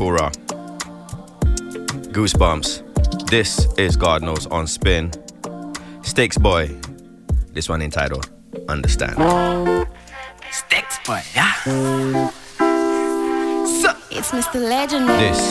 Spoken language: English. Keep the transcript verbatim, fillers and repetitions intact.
Cool Raw. Goosebumps. This is God Knows on Spin. Stakes Boy. This one entitled Understand. Stakes Boy, yeah. It's Mister Legend. This